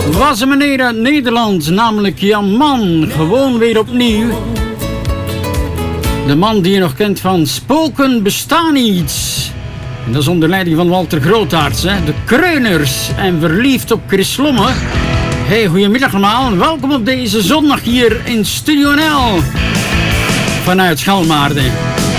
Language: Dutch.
Was een meneer uit Nederland, namelijk Jan Man, gewoon weer opnieuw. De man die je nog kent van Spoken bestaan niet. En dat is onder leiding van Walter Grootaerts, hè? De Kreuners en Verliefd op Chris Lomme. Hey, goedemiddag allemaal. Welkom op deze zondag hier in Studio NL. Vanuit Schalmaarden.